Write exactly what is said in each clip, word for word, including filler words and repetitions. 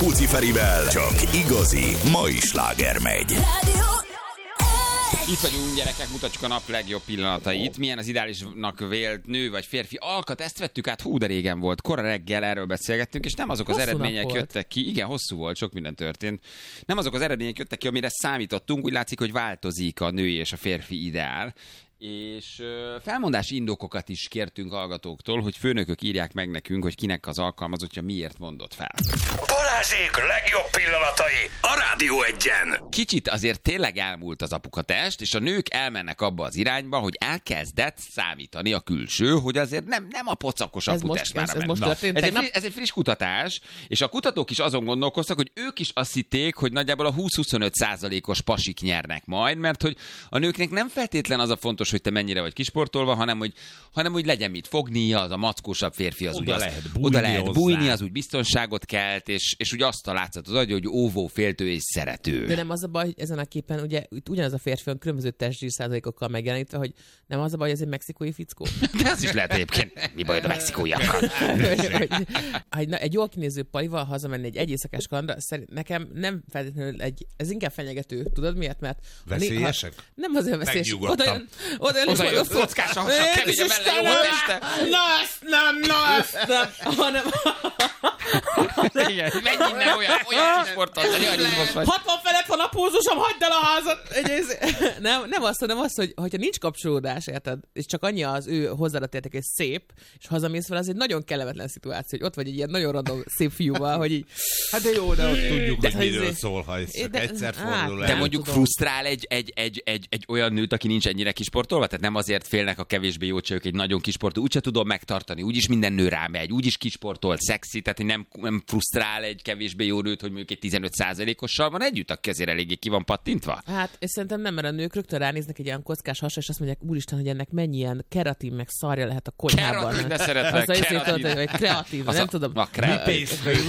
Puci Ferivel csak igazi mai sláger megy. Itt vagyunk, gyerekek, mutatjuk a nap legjobb pillanatait. Milyen az ideálisnak vélt nő vagy férfi alkat, ezt vettük át, hú, de régen volt. Kora reggel erről beszélgettünk, és nem azok az Hosszú eredmények jöttek ki. Igen, hosszú volt, sok minden történt. Nem azok az eredmények jöttek ki, amire számítottunk. Úgy látszik, hogy változik a női és a férfi ideál. És uh, felmondási indokokat is kértünk hallgatóktól, hogy főnökök írják meg nekünk, hogy kinek az alkalmazottja miért mondott fel. Balázsék legjobb pillanatai a Rádió Egyen. Kicsit azért tényleg elmúlt az apukatest, és a nők elmennek abba az irányba, hogy elkezdett számítani a külső, hogy azért nem, nem a pocakos Ez aputest most, már ez, ez ment. most Na, történt. ez, egy, Tegnap... ez egy friss kutatás, és a kutatók is azon gondolkoztak, hogy ők is azt hitték, hogy nagyjából a húsz-huszonöt százalékos pasik nyernek majd, mert hogy a nőknek nem feltétlen az a fontos, hogy te mennyire vagy kisportolva, hanem hogy, hanem hogy legyen mit fogni, az a mackósabb férfi az oda úgy lehet az, bújni, oda lehet hozzá. bújni, az úgy biztonságot kelt, és, és úgy azt a látszat az agy, hogy óvó, féltő és szerető. De nem az a baj, hogy ezen a képen ugye itt ugyanaz a férfi van különböző testzsír százalékokkal megjelenítve, hogy nem az a baj, hogy ez egy mexikói fickó. De az is lehet egyébként. Mi bajod a mexikóiakkal? hogy, hogy na, egy jól kinéző palival hazamenni egy egyészakás kalandra, szerint nekem nem feltétlenül egy, ez inkább fenyegető, tudod miért? Mert Veszélyesek? Ha, nem azért veszélyes. Megnyugodtam. Oda jön, oda jön, Oda jön kockás a hasa, kemény a melle, jó este! Na ezt nem, na ezt nem, hanem... Igen, menj innen olyan, olyan kisportot, hogy olyan nyugos vagy. hatvan felett van a pulzusom, hagyd el a házat! Nem, nem azt, hanem azt, hogy hogyha nincs kapcsolódás, érted, és csak annyi az ő hozzáadott érték, és szép, és hazamész fel, az egy nagyon kellemetlen szituáció, hogy ott vagy egy ilyen nagyon random szép fiúval, hogy így... Hát de jó, de ott tudjuk, De- hogy miről de- szól, ha ez csak de- egyszer hát, fordul De el. mondjuk tudom. frusztrál egy, egy, egy, egy, egy olyan nőt, aki nincs ennyire kisportolva? Tehát nem azért félnek a kevésbé jó csajok egy nagyon kisportoló, úgyse tudom megtartani, úgyis minden nő rámegy, úgyis kisportolt, szexi, tehát hogy nem, nem frusztrál egy kevésbé jó nőt, hogy mondjuk egy tizenöt százalékossal van együtt, aki azért eléggé ki van pattintva? Hát, és szerintem nem, mert a nők rögtön ránéznek egy ilyen kockás hasra, és azt mondják, úristen, hogy ennek mennyi ilyen keratin, meg szarja lehet a konyhában. Keratin, de szeretlek, Az a izét, keratin. tudod, vagy kreatív, Az nem a- tudom. a kreatív.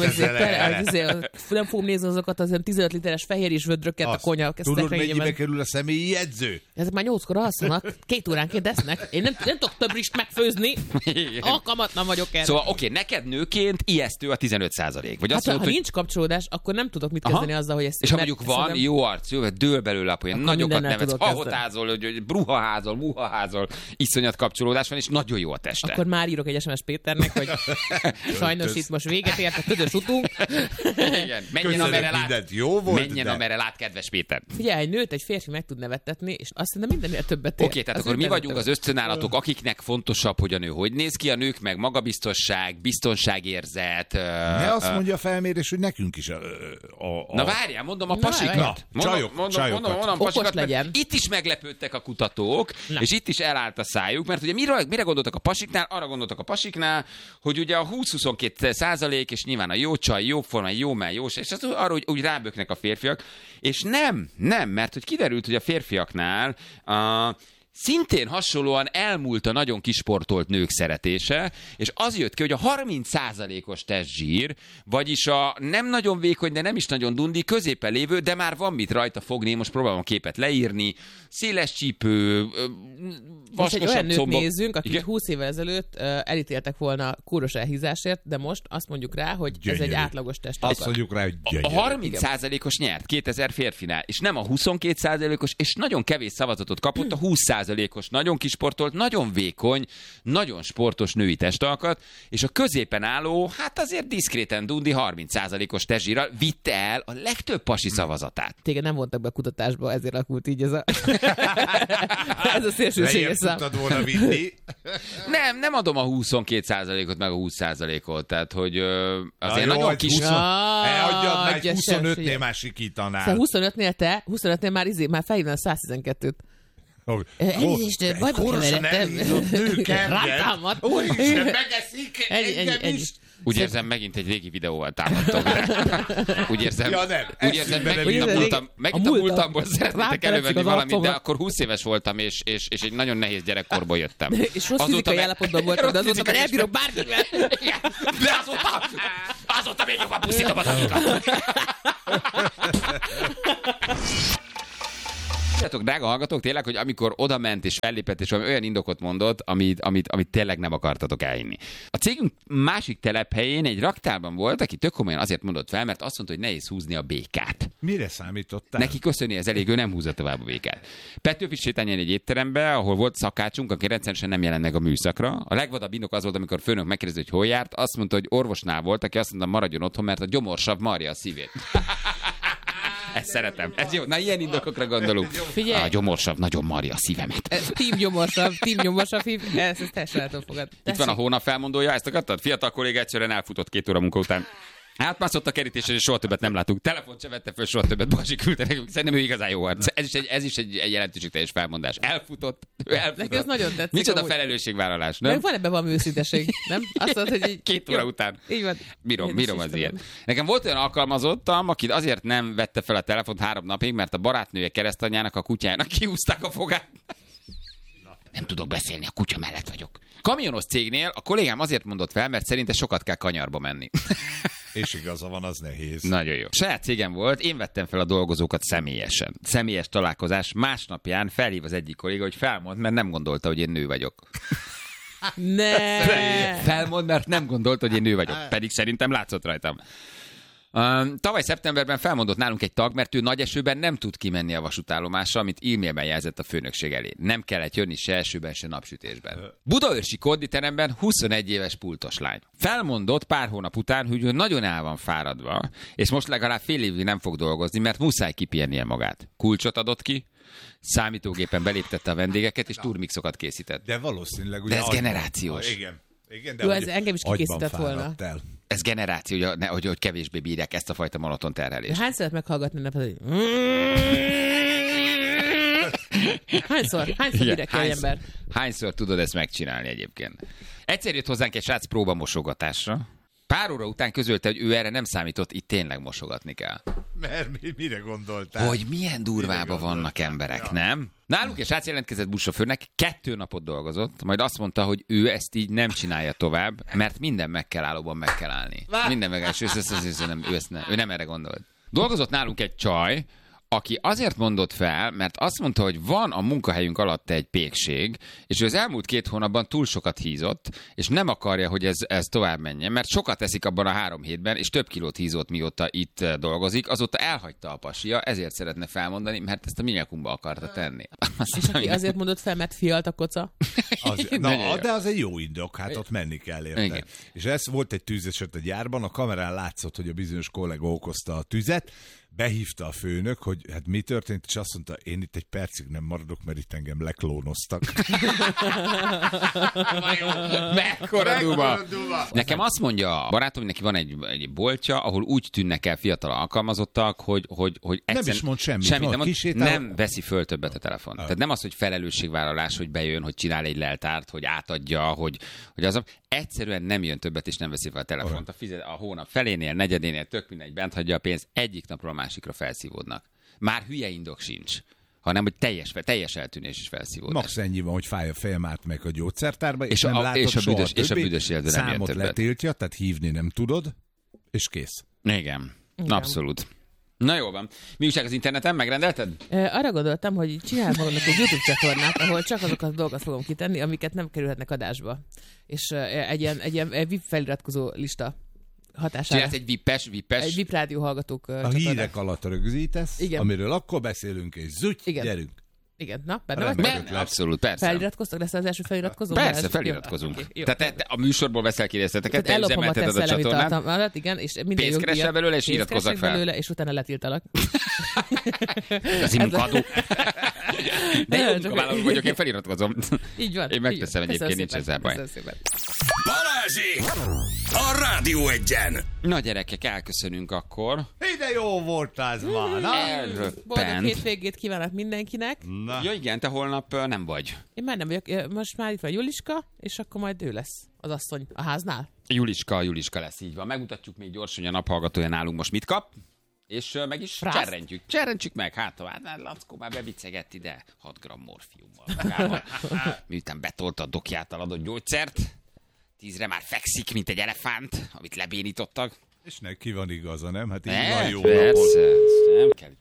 Nem fogom nézni azokat az ilyen tizenöt literes fehér és vödröket a konyha Tudod, mennyibe kerül a személyi jegyző? Ezek már nyolckor alszanak, két óránként esznek. Én nem, nem tudok több rist megfőzni. Igen. Alkalmatlan vagyok erre. Szóval oké, neked nőként ijesztő a tizenöt százalék. Vagy Hát azt ha, mondod, ha hogy... nincs kapcsolódás, akkor nem tudok mit Aha. kezdeni azzal, hogy ezt... És ha mert mondjuk van szerintem- jó arcú, dől belőle a poén, Akkor nagyokat mindennel nevetsz, tudok hahotázol, hogy, hogy bruhaházol, muhaházol, iszonyat kapcsolódás van, és nagyon jó a teste. Akkor már írok egy es em es Péternek, hogy sajnos itt most véget ért a ködös utunk. Igen, menjen Köszönöm, amerre lát, mindent jó volt, menjen de... amerre lát, kedves Péter. Figyelj, egy nőt egy férfi meg tud nevettetni, és azt hiszem mindennél többet Oké, ér. okay, tehát Az akkor mi mindennél vagyunk az többet. ösztönállatok, akiknek fontosabb, hogy a nő hogy néz ki, a nők meg magabiztosság, biztonságérzet. Ne azt mondja a felmérés, hogy nekünk is a... a, a... Na várjál, mondom a Na, pasikat. na, Mondom, csajok, mondom, csajokat. mondom, mondom, Okos pasikat, mert legyen. itt is meglepődtek a kutatók, Na. és itt is elállt a szájuk, mert ugye mire, mire gondoltak a pasiknál? Arra gondoltak a pasiknál, hogy ugye a húsz-huszonkettő százalék, és nyilván a jó csaj, jó forma, jó mell, jó és az arra úgy, úgy ráböknek a férfiak, és nem, nem, mert hogy kiderült, hogy a férfiaknál a szintén hasonlóan elmúlt a nagyon kisportolt nők szeretése, és az jött ki, hogy a harminc százalékos testzsír, vagyis a nem nagyon vékony, de nem is nagyon dundi, középen lévő, de már van mit rajta fogni, most próbálom a képet leírni, széles csípő, Most egy olyan vaskosabb nőt combok. nézzünk, akit Igen? húsz évvel ezelőtt uh, elítéltek volna kóros elhízásért, de most azt mondjuk rá, hogy Gyönyörű. ez egy átlagos test. Azt mondjuk rá, hogy A gyönyörű. harminc százalékos nyert kétezer férfinál, és nem a huszonkét százalékos, és nagyon kevés szavazatot kapott a húsz százalékos, nagyon kisportolt, nagyon vékony, nagyon sportos női testalkat, és a középen álló, hát azért diszkréten dundi harminc százalékos testzsírral vitte el a legtöbb pasi szavazatát. Téged nem vontak be a kutatásba, ezért alakult így ez a, ez a szélsőséges Lejjebb szám. tudtad volna vinni. Nem, nem adom a huszonkét százalékot, meg a húsz százalékot, tehát hogy ö, azért Na jó, nagyon hogy kis... húsz Elhagyjad már egy Adja, huszonötnél sem, már Szóval sikítanál. huszonötnél te, huszonötnél már izé, már felhívnál száz-tizenkettőt. Elnézést, bajba keveredtem. Rátámadt. Úristen, megeszik Ennyi, ennyi, engem ennyi. is. Úgy érzem, megint egy régi videóval támadtam. Úgy érzem, Ja, nem. úgy érzem Eszünkbe megint, nem a jut. múltam, megint A a múltam. múltamból szeretnétek Rám elővenni tetszik az valamit, de arcomat. akkor húsz éves voltam, és, és, és egy nagyon nehéz gyerekkorból jöttem. És rossz fizikai meg- állapotban voltam, de Rossz azóta már fizikai elbírok is- bárkivel. Igen, de azóta, azóta még jobban pusztítom az agikat. Tudjátok, drága hallgatók, tényleg, hogy amikor oda ment és fellépett, és valami olyan indokot mondott, amit, amit, amit tényleg nem akartatok elhinni. A cégünk másik telephelyén egy raktárban volt, aki tök komolyan azért mondott fel, mert azt mondta, hogy nehéz húzni a békát. Mire számítottál? Neki köszönni ez elég, ő nem húzza tovább a békát. Petőfi sétányán egy étterembe, ahol volt szakácsunk, aki rendszeresen nem jelent meg a műszakra. A legvadabb indok az volt, amikor a főnök megkérdezte, hogy hol járt, azt mondta, hogy orvosnál volt, aki azt mondta, maradjon otthon, mert a gyomorsav marja a szívét. Ezt szeretem. Ez jó. Na, ilyen indokokra gondolunk. Figyelj. A gyomorsav nagyon marja a szívemet. Team gyomorsav, team gyomorsav, ezt, ezt teljesen el tudom fogadni. Itt van a hónap felmondója, ezt akartad? Fiatal kolléga egyszerűen elfutott két óra munka után. Átmászott a kerítésen, és soha többet nem látunk. Telefont se vette föl, soha többet. Balzsi küldte nekünk. Szerintem ő igazán jó arc. Ez is egy, ez is egy, egy jelentőségteljes felmondás. Elfutott. Ő elfutott. Neki ez nagyon tetszik. Micsoda amúgy. felelősségvállalás, nem? Nem? Van ebben valami őszinteség, nem? Azt mondod, hogy így... Két óra után. Így van. Bírom, Én bírom is az tudom. ilyen. Nekem volt olyan alkalmazottam, aki azért nem vette fel a telefont három napig, mert a barátnője keresztanyjának a kutyájának kihúzták a fogát. Nem tudok beszélni, a kutya mellett vagyok. Kamionos cégnél a kollégám azért mondott fel, mert szerinte sokat kell kanyarba menni. És igaza van, az nehéz. Nagyon jó. Saját cégem volt, én vettem fel a dolgozókat személyesen. Személyes találkozás, másnapján felhív az egyik kolléga, hogy felmond, mert nem gondolta, hogy én nő vagyok. Ne. Felmond, mert nem gondolta, hogy én nő vagyok. Pedig szerintem látszott rajtam. Uh, tavaly szeptemberben felmondott nálunk egy tag, mert ő nagy esőben nem tud kimenni a vasútállomásra, amit e-mailben jelzett a főnökség elé. Nem kellett jönni se esőben, se napsütésben. Budaörsi konditeremben huszonegy éves pultos lány. Felmondott pár hónap után, hogy ő nagyon el van fáradva, és most legalább fél évig nem fog dolgozni, mert muszáj kipihennie magát. Kulcsot adott ki, számítógépen beléptette a vendégeket, és turmixokat készített. De valószínűleg ugye... De ez agyban- generációs. Igen. Igen, de Jó, hát hogy ez engem is agyban kikészített volna. fáradt el. Ez generáció, hogy, ne- hogy, hogy kevésbé bírják ezt a fajta monoton terhelést. Hány szeret meghallgatni nap, hogy... Hányszor? Hányszor Igen, bírja ki egy hányszor, ember? hányszor tudod ezt megcsinálni egyébként? Egyszer jött hozzánk egy srác próbamosogatásra. Pár óra után közölte, hogy ő erre nem számított, itt tényleg mosogatni kell. Mert mi, mire gondoltál? Hogy milyen durvába vannak emberek, nem? Nálunk egy srác jelentkezett buszsofőrnek, kettő napot dolgozott, majd azt mondta, hogy ő ezt így nem csinálja tovább, mert minden meg kell állóban meg kell állni. Minden meg és ő, ő, nem, ő, nem, ő nem erre gondolt. Dolgozott nálunk egy csaj, aki azért mondott fel, mert azt mondta, hogy van a munkahelyünk alatt egy pékség, és ő az elmúlt két hónapban túl sokat hízott, és nem akarja, hogy ez, ez tovább menjen, mert sokat eszik abban a három hétben, és több kilót hízott, mióta itt dolgozik, azóta elhagyta a pasia, ezért szeretne felmondani, mert ezt a minyakumba akarta tenni. És aki azért mondott fel, mert fialt a koca? Az, Nagyon na, jó. de az egy jó indok, hát ott menni kell érte. Igen. És ez volt egy tűzeset a gyárban, a kamerán látszott, hogy a bizonyos kollega okozta a tüzet, behívta a főnök, hogy hát mi történt, és azt mondta, én itt egy percig nem maradok, mert itt engem leklónoztak. Mekkora duba! Nekem azt mondja a barátom, hogy neki van egy, egy boltja, ahol úgy tűnnek el fiatal alkalmazottak, hogy, hogy, hogy Nem egyszerűen- is mond semmit, semmit van, nem, mond, kisétál- nem veszi föl többet a telefon. Tehát nem az, hogy felelősségvállalás, hogy bejön, hogy csinál egy leltárt, hogy átadja, hogy, hogy az egyszerűen nem jön többet, és nem veszi fel a telefont. A, fizet, a hónap felénél, negyedénél, tök mindegy, bent hagyja a pénzt, egyik napról a másikra felszívódnak. Már hülye indok sincs, hanem hogy teljes, teljes eltűnés is felszívódás. Max ennyi van, hogy fáj a fejem, átmegyek a gyógyszertárba, és, És nem a- látod és a soha büdös- és a többé, büdös életben nem jön számot többet. letiltja, tehát hívni nem tudod, és kész. Igen, abszolút. Na jó van. Mi újság az interneten? Megrendelted? Ö, Arra gondoltam, hogy csinálok magamnak egy YouTube csatornát, ahol csak azokat a dolgokat fogom kitenni, amiket nem kerülhetnek adásba. És ö, egy ilyen, egy ilyen egy V I P feliratkozó lista hatására. Csinálsz egy vippes, vippes. Egy V I P rádió hallgatók ö, A csatornát. hírek alatt rögzítesz, Igen. amiről akkor beszélünk, és zügy, Igen. gyerünk. Igen, na, benne Rendben. vagy? Men, abszolút, persze. Feliratkoztak? Lesz az első feliratkozó? Persze, Balázs? feliratkozunk. Jó, oké, jó. Tehát te, te a műsorból veszel ki részleteket, te Tehát ellopom a üzemelteted a teszel csatornát. tartalmat, igen, és minden Pénzt jogdíjat- keresel belőle, és pénzt iratkozzak keresek fel. belőle, és utána letiltalak. Az én munkadó. De Nem, jó csak- munkavállaló vagyok, én feliratkozom. Így van. Én megteszem így van. egyébként, Köszönöm nincs szépen, ezzel baj. köszönöm szépen. Balázsi! A Rádió Egyen! Na gyerekek, elköszönünk akkor. Hé, de jó volt az már, na? Boldog Elröppent. hétvégét kívánok mindenkinek. na. Ja igen, te holnap ö, nem vagy. Én már nem vagyok, most már itt van Juliska, és akkor majd ő lesz az asszony a háznál. Juliska, Juliska lesz, így van. Megmutatjuk még gyorsan, hogy a naphallgatója nálunk most mit kap. És ö, meg is Frászt? cserrentjük. Cserrentsük meg, hát ha hát, Lackó már bevicegett ide hat gramm morfiummal magával. Miután betolta a doki által adott gyógyszert, tízre már fekszik, mint egy elefánt, amit lebénítottak. És neki van igaza, nem? Hát így van Ne, jó. persze, nem kell itt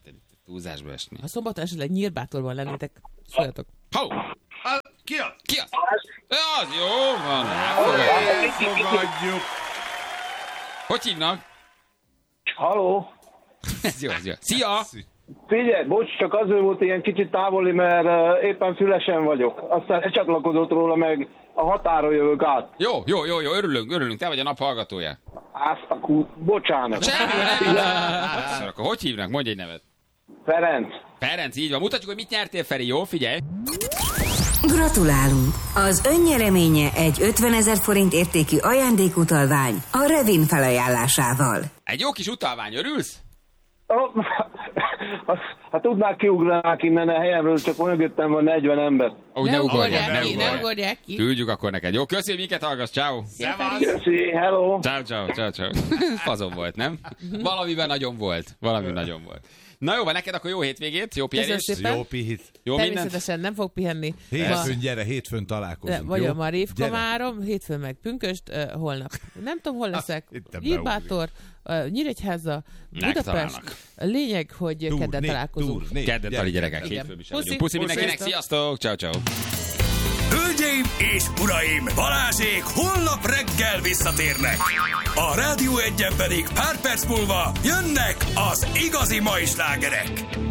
Túlzásba esni. Ha szombaton esetleg Nyírbátorban lennétek, szóljatok. Halló! Ki az? Ki az? Az jó van. Elfogadjuk. Elfogadjuk. Hogy hívnak? Haló? Ez jó, ez jó. Szia! Figyelj, bocs, csak azért volt ilyen kicsit távoli, mert uh, éppen Fülesen vagyok. Aztán lecsatlakozott róla, meg a határon jövök át. Jó, jó, jó, jó, örülünk, örülünk. Te vagy a nap hallgatója. Azt a kú... Bocsánat. Semmi, nem, nem. Akkor hogy hívnak? Mondj egy nevet. Ferenc. Ferenc, így van. Mutatjuk, hogy mit nyertél, Feri, jó? Figyelj! Gratulálunk! Az önnyereménye egy ötvenezer forint értékű ajándékutalvány a Revin felajánlásával. Egy jó kis utalvány, örülsz? Oh, ha tudnák, kiugranák innen a helyemről, csak mögöttem van negyven ember. Úgy Ne ne ugorjál, ugorják ne ki, ne ugorjál. ugorják ki. Küldjük akkor neked. Jó, köszi, hogy minket hallgass. Ciao. Köszi, hello. Ciao, ciao, ciao, ciao. Fazon volt, nem? Valamiben nagyon volt. Valami nagyon volt. Na jó, van neked akkor jó hétvégét, jó Köszönöm pihenést, szépen. Jó pihit. jó mindent. Természetesen nem fog pihenni. Hétfőn gyere, hétfőn találkozunk. Vagyom jó? a Révka Gyere. Márom, hétfőn meg Pünköst, uh, holnap. Nem tudom, hol leszek. itt te Nyírbátor, uh, Nyíregyháza, Budapest. Megtalálnak. A lényeg, hogy Túr, kedden né, találkozunk. túr, né. Kedden tali Gyere, gyerekek, Igen. hétfőn is Puszi. vagyunk. Puszi mindenkinek, Puszi. sziasztok, ciao, ciao. Hölgyeim és uraim, Balázsék holnap reggel visszatérnek. A Rádió Egyen pedig pár perc múlva jönnek az igazi mai slágerek.